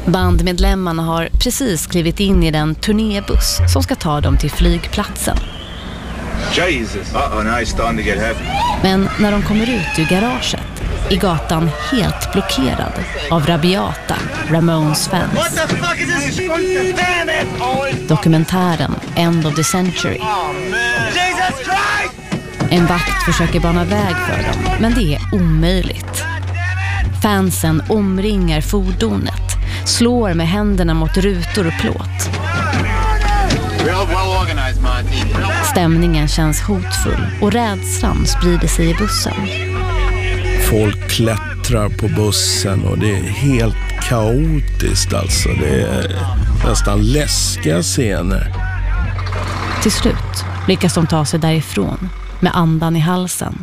Bandmedlemmarna har precis klivit in i den turnébuss som ska ta dem till flygplatsen. Jesus. Now it's starting to get heavy. Men när de kommer ut ur garaget är gatan helt blockerad av rabiata Ramones-fans. What the fuck is this? Damn it! Dokumentären End of the Century. Jesus Christ! En vakt försöker bana väg för dem, men det är omöjligt. Fansen omringar fordonet, slår med händerna mot rutor och plåt. Stämningen känns hotfull och rädslan sprider sig i bussen. Folk klättrar på bussen och det är helt kaotiskt alltså. Det är nästan läskiga scener. Till slut lyckas de ta sig därifrån med andan i halsen.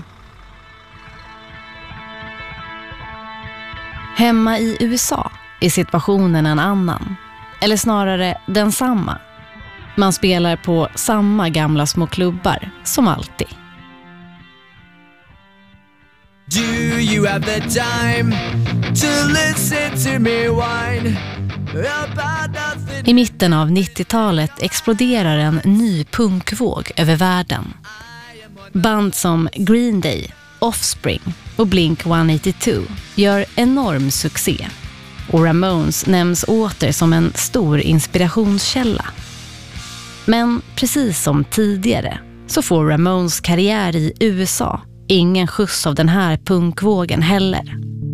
Hemma i USA är situationen en annan. Eller snarare densamma. Man spelar på samma gamla små klubbar som alltid. Do you have the time to listen to me whine about nothing? I mitten av 90-talet exploderar en ny punkvåg över världen. Band som Green Day, Offspring och Blink-182 gör enorm succé. Och Ramones nämns åter som en stor inspirationskälla. Men precis som tidigare så får Ramones karriär i USA ingen skjuts av den här punkvågen heller.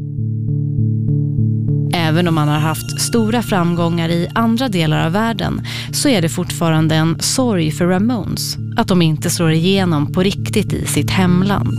Även om man har haft stora framgångar i andra delar av världen så är det fortfarande en sorg för Ramones att de inte slår igenom på riktigt i sitt hemland.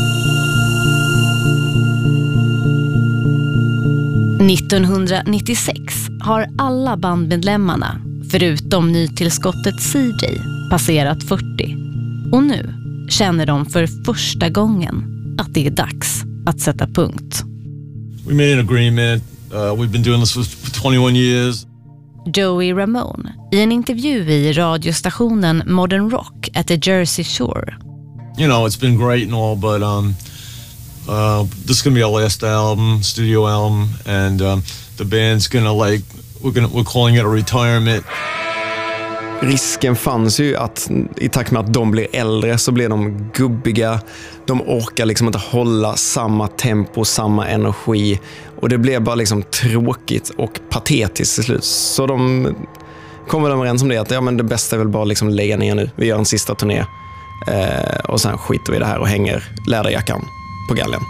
1996 har alla bandmedlemmarna, förutom nytillskottet CJ, passerat 40. Och nu känner de för första gången att det är dags att sätta punkt. We made an agreement. We've been doing this for 21 years. Joey Ramone i en intervju i radiostationen Modern Rock at the Jersey Shore. You know, it's been great and all, but this is gonna be our last album, studio album, and the band's gonna we're calling it a retirement. Risken fanns ju att i takt med att de blir äldre så blir de gubbiga. De orkar liksom inte hålla samma tempo, samma energi. Och det blev bara liksom tråkigt och patetiskt till slut. Så de kommer överens om det att ja, men det bästa är väl bara liksom lägga ner nu. Vi gör en sista turné och sen skiter vi det här och hänger läderjackan på galgen.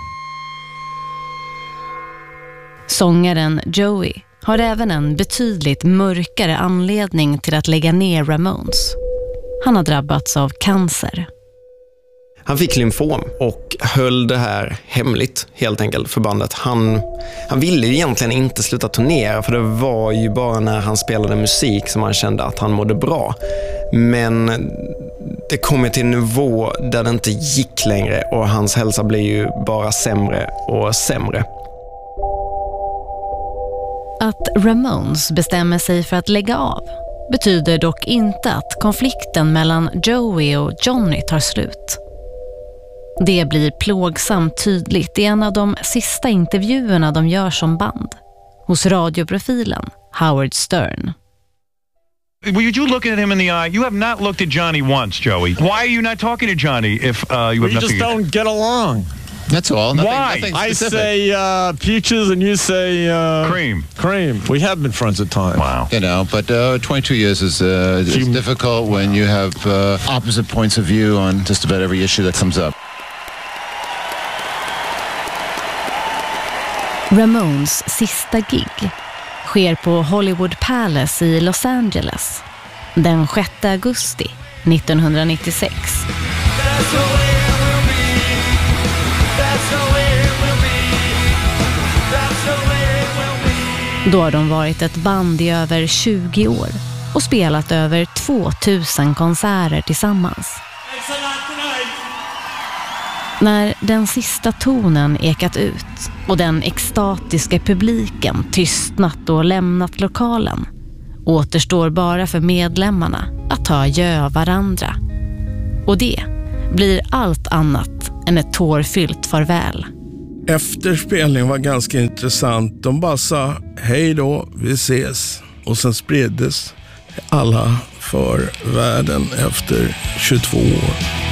Sångaren Joey har även en betydligt mörkare anledning till att lägga ner Ramones. Han har drabbats av cancer. Han fick lymfom och höll det här hemligt helt enkelt för bandet. Han ville ju egentligen inte sluta turnera för det var ju bara när han spelade musik som han kände att han mådde bra. Men det kom till en nivå där det inte gick längre och hans hälsa blev ju bara sämre och sämre. Att Ramones bestämmer sig för att lägga av betyder dock inte att konflikten mellan Joey och Johnny tar slut. Det blir plågsamt tydligt i en av de sista intervjuerna de gör som band hos radioprofilen Howard Stern. Were you looking at him in the eye? You have not looked at Johnny once, Joey. Why are you not talking to Johnny if you have nothing? We just don't get along. That's all. Why? I say peaches and you say cream. Cream. We have been friends at times. Wow. You know, but 22 years is difficult when you have opposite points of view on just about every issue that comes up. Ramones sista gig sker på Hollywood Palace i Los Angeles den 6 augusti 1996. Då har de varit ett band i över 20 år och spelat över 2000 konserter tillsammans. När den sista tonen ekat ut och den extatiska publiken tystnat och lämnat lokalen återstår bara för medlemmarna att ta adjö av varandra. Och det blir allt annat än ett tårfyllt farväl. Efter spelningen var ganska intressant. De bara sa hej då, vi ses. Och sen spriddes alla för världen efter 22 år.